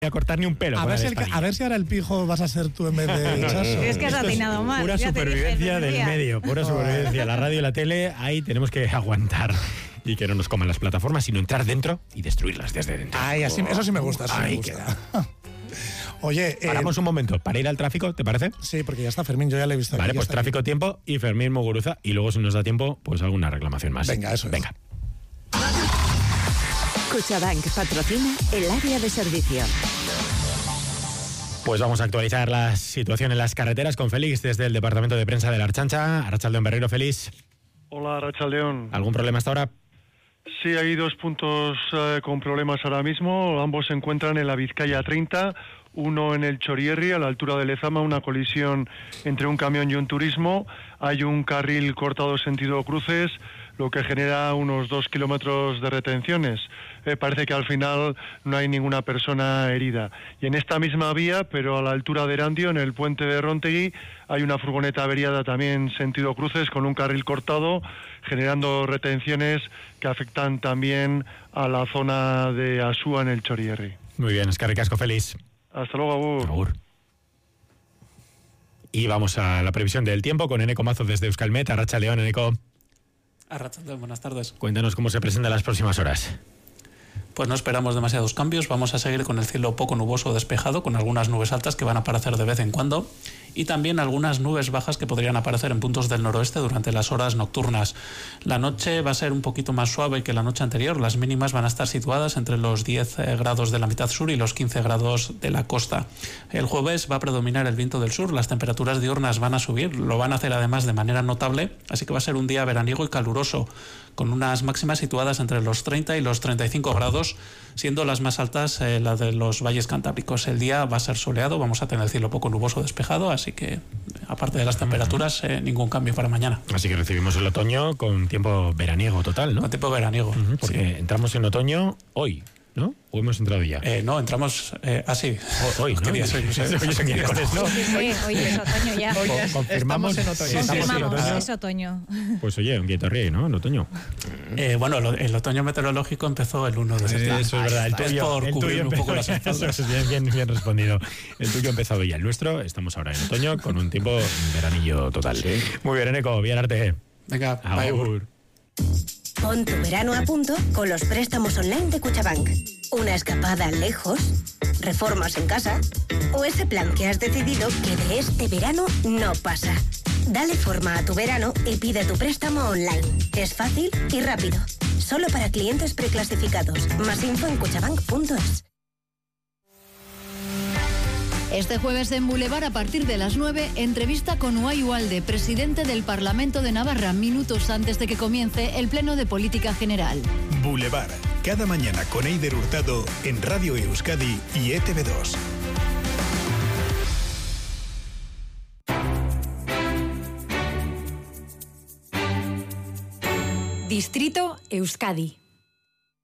a cortar ni un pelo. A ver si ahora el pijo vas a ser tú en vez de Chaso. Es que has atinado mal. Pura supervivencia del medio, pura supervivencia. La radio y la tele, ahí tenemos que aguantar y que no nos coman las plataformas, sino entrar dentro y destruirlas desde dentro. Ay, así, eso sí me gusta. Ahí queda. Oye, paramos un momento para ir al tráfico, ¿te parece? Sí, porque ya está Fermín, yo ya le he visto. Vale, aquí, pues tráfico, aquí. Tiempo y Fermín Muguruza, y luego si nos da tiempo, pues alguna reclamación más. Venga, eso es. Venga. Cuchabank patrocina el área de servicio. Pues vamos a actualizar la situación en las carreteras con Félix desde el Departamento de Prensa de la Archancha. Arrachaldeón Berrero, Félix. Hola, Arrachaldeón. ¿Algún problema hasta ahora? Sí, hay dos puntos con problemas ahora mismo. Ambos se encuentran en la Vizcaya 30, uno en el Chorierri, a la altura de Lezama, una colisión entre un camión y un turismo. Hay un carril cortado sentido cruces, lo que genera unos 2 kilómetros de retenciones. Parece que al final no hay ninguna persona herida. Y en esta misma vía, pero a la altura de Erandio, en el puente de Rontegui, hay una furgoneta averiada también sentido cruces con un carril cortado, generando retenciones que afectan también a la zona de Asúa en el Chorierri. Muy bien, escarricasco, Félix. Hasta luego, Agur. Agur. Y vamos a la previsión del tiempo con Eneco Mazo desde Euskalmet. Arrachaldeón, Eneco. Arrachaldeón, buenas tardes. Cuéntanos cómo se presentan las próximas horas. Pues no esperamos demasiados cambios, vamos a seguir con el cielo poco nuboso o despejado, con algunas nubes altas que van a aparecer de vez en cuando, y también algunas nubes bajas que podrían aparecer en puntos del noroeste durante las horas nocturnas. La noche va a ser un poquito más suave que la noche anterior, las mínimas van a estar situadas entre los 10 grados de la mitad sur y los 15 grados de la costa. El jueves va a predominar el viento del sur, las temperaturas diurnas van a subir, lo van a hacer además de manera notable, así que va a ser un día veraniego y caluroso, con unas máximas situadas entre los 30 y los 35 grados, siendo las más altas las de los valles cantábricos. El día va a ser soleado, vamos a tener cielo poco nuboso despejado, así que aparte de las temperaturas, ningún cambio para mañana. Así que recibimos el otoño con tiempo veraniego total, ¿no? Con tiempo veraniego. Porque sí. Entramos en otoño hoy, ¿no? ¿O hemos entrado ya? No, entramos así. Hoy, ¿no? ¿Qué día soy? Hoy es miércoles, ¿no? Sí, hoy es otoño ya. Confirmamos en otoño. Confirmamos, es otoño. Pues oye, un guitarrí, ¿no? En otoño. Bueno, el otoño meteorológico empezó el 1 de septiembre. Eso es verdad. El tuyo, es por cubrir un poco las espaldas. Eso es bien respondido. El tuyo ha empezado ya, el nuestro. Estamos ahora en otoño con un tiempo veranillo total. Sí. Muy bien, Eneco, bien arte. Venga, Agur. Pon tu verano a punto con los préstamos online de Cuchabank. Una escapada lejos, reformas en casa o ese plan que has decidido que de este verano no pasa. Dale forma a tu verano y pide tu préstamo online. Es fácil y rápido. Solo para clientes preclasificados. Más info en cuchabank.es. Este jueves en Boulevard, a partir de las 9, entrevista con Uay Ualde, presidente del Parlamento de Navarra, minutos antes de que comience el Pleno de Política General. Boulevard, cada mañana con Eider Hurtado en Radio Euskadi y ETV2. Distrito Euskadi.